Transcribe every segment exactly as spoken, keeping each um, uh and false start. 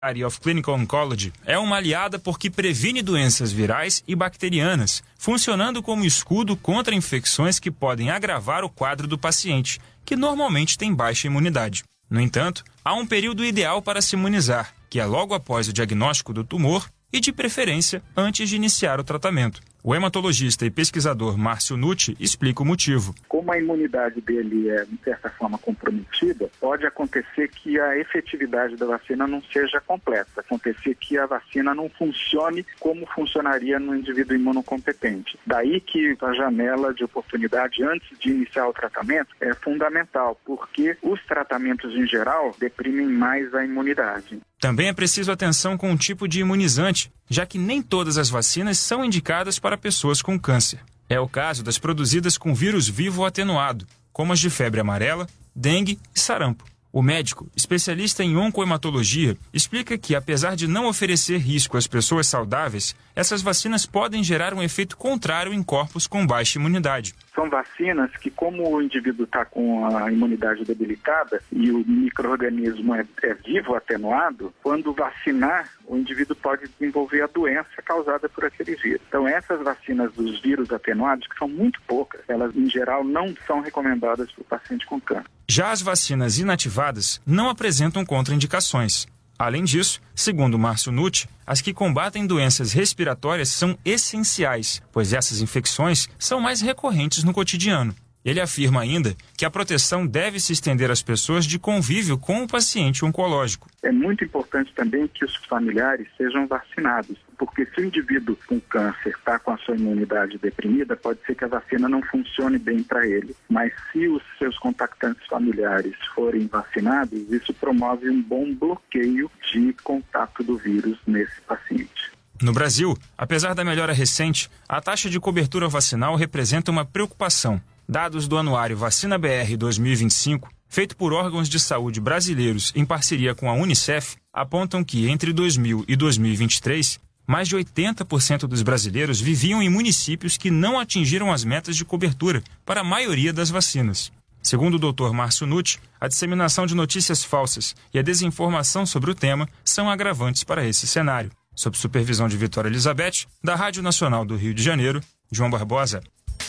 of Clinical Oncology é uma aliada porque previne doenças virais e bacterianas, funcionando como escudo contra infecções que podem agravar o quadro do paciente, que normalmente tem baixa imunidade. No entanto, há um período ideal para se imunizar, que é logo após o diagnóstico do tumor e, de preferência, antes de iniciar o tratamento. O hematologista e pesquisador Márcio Nucci explica o motivo. Como a imunidade dele é, de certa forma, comprometida, pode acontecer que a efetividade da vacina não seja completa. Acontecer que a vacina não funcione como funcionaria no indivíduo imunocompetente. Daí que a janela de oportunidade antes de iniciar o tratamento é fundamental, porque os tratamentos em geral deprimem mais a imunidade. Também é preciso atenção com o tipo de imunizante, já que nem todas as vacinas são indicadas para pessoas com câncer. É o caso das produzidas com vírus vivo atenuado, como as de febre amarela, dengue e sarampo. O médico, especialista em oncohematologia, explica que, apesar de não oferecer risco às pessoas saudáveis, essas vacinas podem gerar um efeito contrário em corpos com baixa imunidade. São vacinas que, como o indivíduo está com a imunidade debilitada e o micro-organismo é, é vivo, atenuado, quando vacinar, o indivíduo pode desenvolver a doença causada por aquele vírus. Então, essas vacinas dos vírus atenuados, que são muito poucas, elas, em geral, não são recomendadas para o paciente com câncer. Já as vacinas inativadas não apresentam contraindicações. Além disso, segundo Márcio Nucci, as que combatem doenças respiratórias são essenciais, pois essas infecções são mais recorrentes no cotidiano. Ele afirma ainda que a proteção deve se estender às pessoas de convívio com o paciente oncológico. É muito importante também que os familiares sejam vacinados, porque se o indivíduo com câncer está com a sua imunidade deprimida, pode ser que a vacina não funcione bem para ele. Mas se os seus contactantes familiares forem vacinados, isso promove um bom bloqueio de contato do vírus nesse paciente. No Brasil, apesar da melhora recente, a taxa de cobertura vacinal representa uma preocupação. Dados do Anuário Vacina B R dois mil e vinte e cinco, feito por órgãos de saúde brasileiros em parceria com a Unicef, apontam que entre dois mil e dois mil e vinte e três, mais de oitenta por cento dos brasileiros viviam em municípios que não atingiram as metas de cobertura para a maioria das vacinas. Segundo o doutor Márcio Nucci, a disseminação de notícias falsas e a desinformação sobre o tema são agravantes para esse cenário. Sob supervisão de Vitória Elizabeth, da Rádio Nacional do Rio de Janeiro, João Barbosa.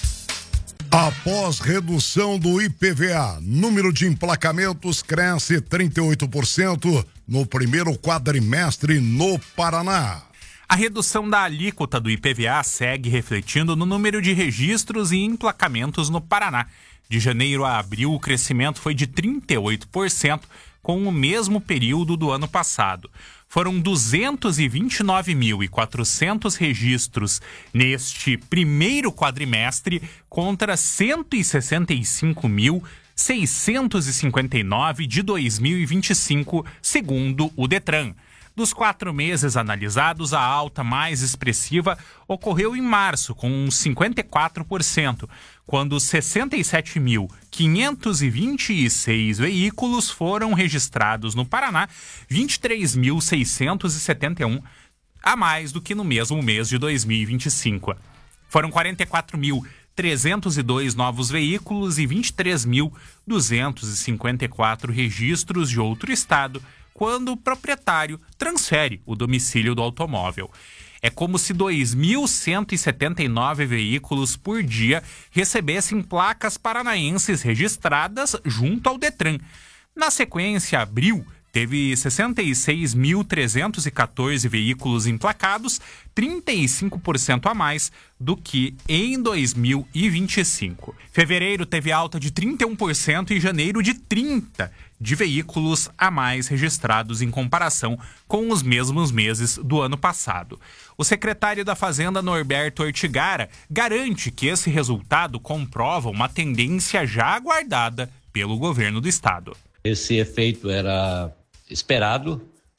Após redução do I P V A, número de emplacamentos cresce trinta e oito por cento no primeiro quadrimestre no Paraná. A redução da alíquota do I P V A segue refletindo no número de registros e emplacamentos no Paraná. De janeiro a abril, o crescimento foi de trinta e oito por cento, com o mesmo período do ano passado. Foram duzentos e vinte e nove mil e quatrocentos registros neste primeiro quadrimestre contra cento e sessenta e cinco mil seiscentos e cinquenta e nove de dois mil e vinte e cinco, segundo o Detran. Dos quatro meses analisados, a alta mais expressiva ocorreu em março, com cinquenta e quatro por cento, quando sessenta e sete mil quinhentos e vinte e seis veículos foram registrados no Paraná, vinte e três mil seiscentos e setenta e um a mais do que no mesmo mês de dois mil e vinte e cinco. Foram quarenta e quatro mil trezentos e dois novos veículos e vinte e três mil duzentos e cinquenta e quatro registros de outro estado, quando o proprietário transfere o domicílio do automóvel. É como se dois mil cento e setenta e nove veículos por dia recebessem placas paranaenses registradas junto ao Detran. Na sequência, abril teve sessenta e seis mil trezentos e quatorze veículos emplacados, trinta e cinco por cento a mais do que em dois mil e vinte e cinco. Fevereiro teve alta de trinta e um por cento e janeiro de trinta por cento de veículos a mais registrados em comparação com os mesmos meses do ano passado. O secretário da Fazenda, Norberto Ortigara, garante que esse resultado comprova uma tendência já aguardada pelo governo do estado. Esse efeito era esperado,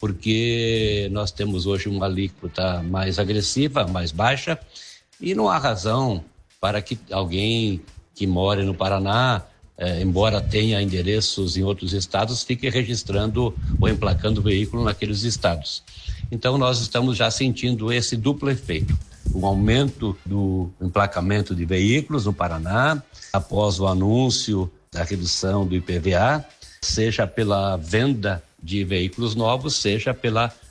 porque nós temos hoje uma alíquota mais agressiva, mais baixa, e não há razão para que alguém que more no Paraná, eh, embora tenha endereços em outros estados, fique registrando ou emplacando o veículo naqueles estados. Então nós estamos já sentindo esse duplo efeito, um aumento do emplacamento de veículos no Paraná, após o anúncio da redução do I P V A, seja pela venda de veículos novos, seja pela